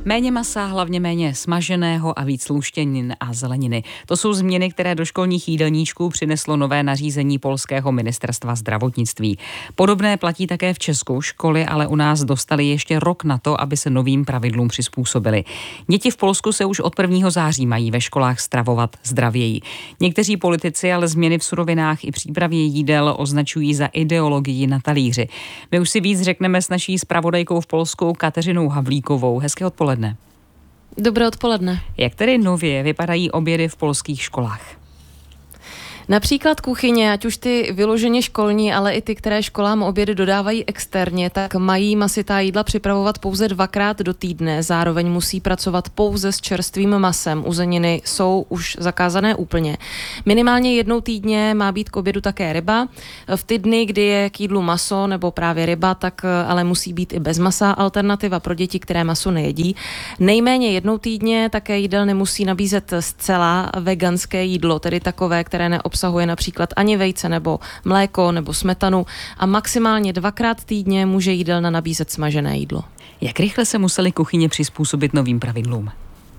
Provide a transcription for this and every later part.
Méně masa, hlavně méně smaženého a víc luštěnin a zeleniny. To jsou změny, které do školních jídelníčků přineslo nové nařízení polského ministerstva zdravotnictví. Podobné platí také v Česku. Školy ale u nás dostaly ještě rok na to, aby se novým pravidlům přizpůsobily. Děti v Polsku se už od 1. září mají ve školách stravovat zdravěji. Někteří politici ale změny v surovinách i přípravě jídel označují za ideologii na talíři. My už si víc řekneme s naší zpravodajkou v Polsku Kateřinou Havlíkovou. Hezké odpoledne. Dobré odpoledne. Jak tedy nově vypadají obědy v polských školách? Například kuchyně, ať už ty vyloženě školní, ale i ty, které školám obědy dodávají externě, tak mají masitá jídla připravovat pouze 2krát do týdne. Zároveň musí pracovat pouze s čerstvým masem. Uzeniny jsou už zakázané úplně. Minimálně jednou týdně má být k obědu také ryba. V ty dny, kdy je k jídlu maso nebo právě ryba, tak ale musí být i bez masa alternativa pro děti, které maso nejedí. Nejméně jednou týdně také jídelny musí nabízet zcela veganské jídlo, tedy takové, které neobsahuje například ani vejce nebo mléko nebo smetanu a maximálně 2krát týdně může jídelna nabízet smažené jídlo. Jak rychle se museli kuchyně přizpůsobit novým pravidlům?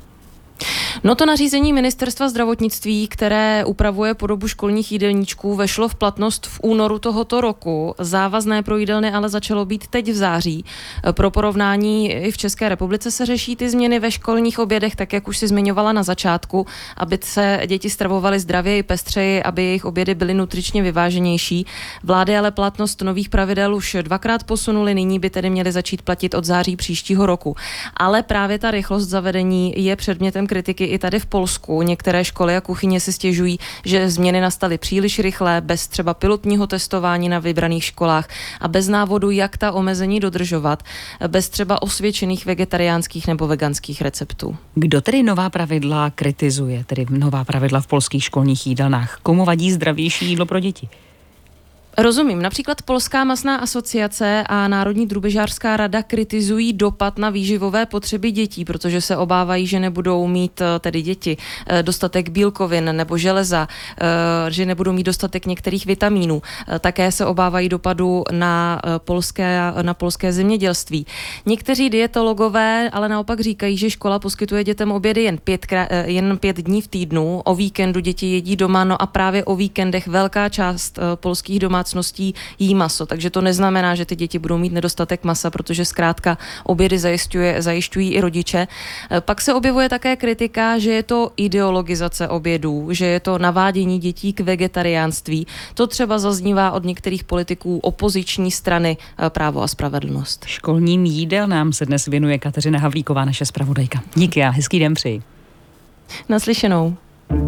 No to nařízení ministerstva zdravotnictví, které upravuje podobu školních jídelníčků, vešlo v platnost v únoru tohoto roku. Závazné pro jídelny ale začalo být teď v září. Pro porovnání i v České republice se řeší ty změny ve školních obědech, tak jak už si zmiňovala na začátku, aby se děti stravovaly zdravěji, pestřeji, aby jejich obědy byly nutričně vyváženější. Vlády ale platnost nových pravidel už 2krát posunuly, nyní by tedy měly začít platit od září příštího roku. Ale právě ta rychlost zavedení je předmětem kritiky i tady v Polsku. Některé školy a kuchyně si stěžují, že změny nastaly příliš rychle, bez třeba pilotního testování na vybraných školách a bez návodu, jak ta omezení dodržovat, bez třeba osvědčených vegetariánských nebo veganských receptů. Kdo tedy nová pravidla kritizuje, tedy nová pravidla v polských školních jídelnách? Komu vadí zdravější jídlo pro děti? Rozumím. Například Polská masná asociace a Národní drůbežářská rada kritizují dopad na výživové potřeby dětí, protože se obávají, že nebudou mít tedy děti dostatek bílkovin nebo železa, že nebudou mít dostatek některých vitamínů. Také se obávají dopadu na polské zemědělství. Někteří dietologové ale naopak říkají, že škola poskytuje dětem obědy jen 5 dní v týdnu. O víkendu děti jedí doma, no a právě o víkendech velká část polských domácností jí maso, takže to neznamená, že ty děti budou mít nedostatek masa, protože zkrátka obědy zajišťují i rodiče. Pak se objevuje také kritika, že je to ideologizace obědů, že je to navádění dětí k vegetariánství. To třeba zaznívá od některých politiků opoziční strany Právo a spravedlnost. Školním jídelnám se dnes věnuje Kateřina Havlíková, naše zpravodajka. Díky a hezký den přeji. Naslyšenou.